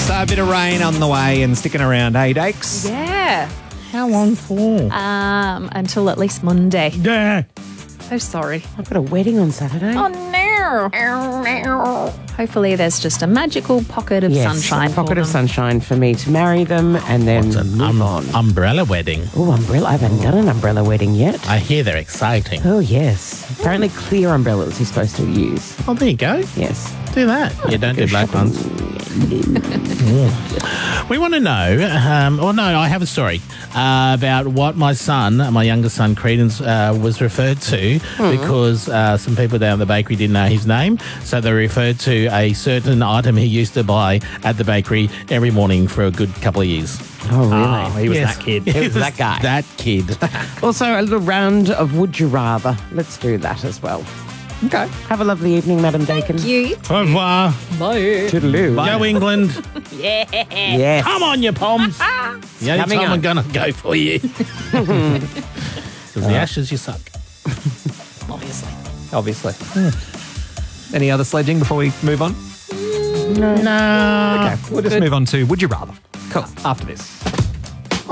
So a bit of rain on the way and sticking around, hey, Dakes? Yeah. How long for? Until at least Monday. Yeah. So sorry. I've got a wedding on Saturday. Oh, no. Hopefully there's just a magical pocket of sunshine a pocket for of them. sunshine for me to marry them and then move on. Umbrella wedding. Oh, umbrella. I haven't done an umbrella wedding yet. I hear they're exciting. Oh, yes. Apparently clear umbrellas you're supposed to use. Oh, there you go. Yes. Do that. Yeah, don't do black ones. We want to know, I have a story about what my youngest son, Credence, was referred to because some people down at the bakery didn't know his name. So they referred to a certain item he used to buy at the bakery every morning for a good couple of years. Oh, really? Oh, he was that kid. He was that guy. That kid. Also, a little round of Would You Rather. Let's do that as well. Okay. Have a lovely evening, Madam Dakin. You. Au revoir. Bye. Toodaloo. Go England. Yes. Come on, you Poms. The only coming time on. I'm going to go for you. Because the Ashes, you suck. Obviously. Any other sledging before we move on? No. Okay, we'll just move on to Would You Rather. Cool. After this.